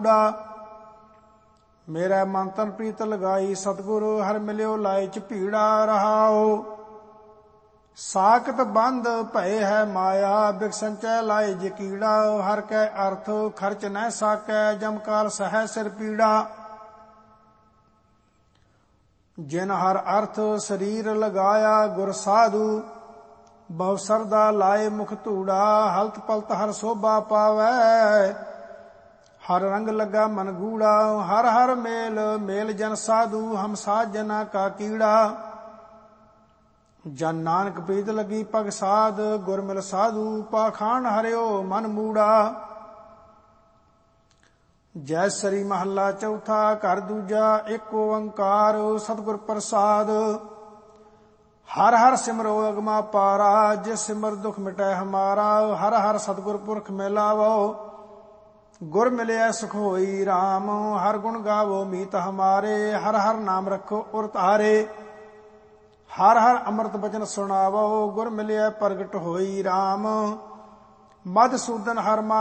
ਕੂੜਾ। ਮੇਰਾ ਮਨ ਤਨ ਪ੍ਰੀਤ ਲਗਾਈ ਸਤਿਗੁਰੂ, ਹਰ ਮਿਲਿਓ ਲਾਏ ਚ ਭੀੜਾ। ਰਹਾਓ ਸਾਖਤ ਬੰਦ ਭਏ ਹੈ ਮਾਇਆ, ਬਿਕ ਸੰਚੈ ਲਾਏ ਜੇ ਕੀੜਾ। ਹਰ ਕੈ ਅਰਥ ਖਰਚ ਨਹਿ ਸਾਕੈ, ਜਮ ਕਾਲ ਸਹੈ ਸਿਰ ਪੀੜਾ। ਜਿਨ ਹਰ ਅਰਥ ਸਰੀਰ ਲਗਾਇਆ, ਗੁਰ ਸਾਧੂ ਬਹੁ ਸਰਦਾ ਲਾਏ ਮੁਖ ਧੂੜਾ। ਹਲਤ ਪਲਤ ਹਰ ਸੋਭਾ ਪਾਵੈ, ਹਰ ਰੰਗ ਲੱਗਾ ਮਨ ਗੂੜਾ। ਹਰ ਹਰ ਮੇਲ ਮੇਲ ਜਨ ਸਾਧੂ, ਹਮ ਸਾਧ ਜਨਾ ਕਾ ਕੀੜਾ। ਜਨ ਨਾਨਕ ਪ੍ਰੀਤ ਲੱਗੀ ਪਗ ਸਾਧ, ਗੁਰ ਮਿਲ ਸਾਧੂ ਪਾਖਾਨ ਹਰਿਓ ਮਨ ਮੂੜਾ। ਜੈ ਸਰੀ ਮਹੱਲਾ ਚੌਥਾ, ਘਰ ਦੂਜਾ। ਇੱਕ ਓੰਕਾਰ ਸਤਿਗੁਰ ਪ੍ਰਸਾਦ। ਹਰ ਹਰ ਸਿਮਰੋ ਅਗਮਾ ਪਾਰਾ, ਜਿਸ ਸਿਮਰ ਦੁਖ ਮਿਟੈ ਹਮਾਰਾ। ਹਰ ਹਰ ਸਤਿਗੁਰ ਪੁਰਖ ਮਿਲਾਵੋ, ਗੁਰ ਮਿਲਿਆ ਸੁਖ ਹੋਈ ਰਾਮ। ਹਰ ਗੁਣ ਗਾਵੋ ਮੀਤ ਹਮਾਰੇ, ਹਰ ਹਰ ਨਾਮ ਰੱਖੋ ਉਰ ਧਾਰੇ। ਹਰ ਹਰ ਅੰਮ੍ਰਿਤ ਬਚਨ ਸੁਣਾਵੋ, ਗੁਰ ਮਿਲਿਆ ਪ੍ਰਗਟ ਹੋਈ ਰਾਮ। ਮਧਸੂਦਨ ਹਰ